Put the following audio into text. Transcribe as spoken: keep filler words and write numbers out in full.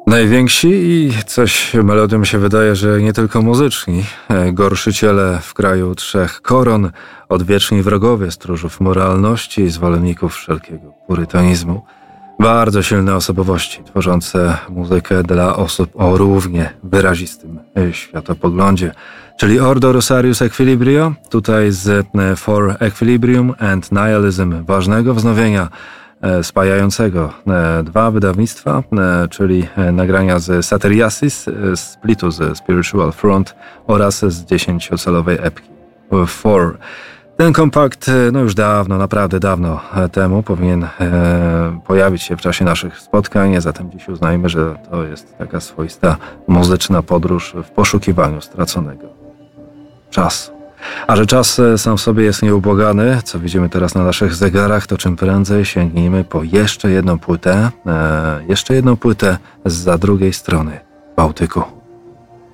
Najwięksi i coś melodią się wydaje, że nie tylko muzyczni. Gorszyciele w kraju trzech koron, odwieczni wrogowie stróżów moralności i zwolenników wszelkiego purytanizmu. Bardzo silne osobowości, tworzące muzykę dla osób o równie wyrazistym światopoglądzie. Czyli Ordo Rosarius Equilibrio, tutaj z For Equilibrium and Nihilism, ważnego wznowienia spajającego dwa wydawnictwa, czyli nagrania z Satyriasis, splitu z Spiritual Front oraz z dziesięciocalowej epki Four. Ten kompakt no już dawno, naprawdę dawno temu powinien e, pojawić się w czasie naszych spotkań, zatem dziś uznajmy, że to jest taka swoista muzyczna podróż w poszukiwaniu straconego czasu. A że czas sam w sobie jest nieubłagany, co widzimy teraz na naszych zegarach, to czym prędzej sięgnijmy po jeszcze jedną płytę, e, jeszcze jedną płynę zza drugiej strony Bałtyku.